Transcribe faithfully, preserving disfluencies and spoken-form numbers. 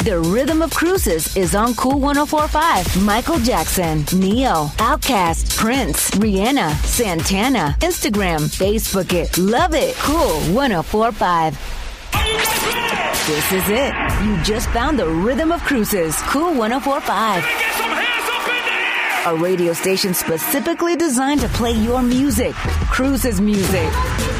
The Rhythm of Cruises is on Cool one oh four point five. Michael Jackson, Neo, Outkast, Prince, Rihanna, Santana. Instagram, Facebook it. Love it. Cool one oh four point five. This is it. You just found the Rhythm of Cruises. Cool one oh four point five. Get some hands up in the air! A radio station specifically designed to play your music. Cruises music.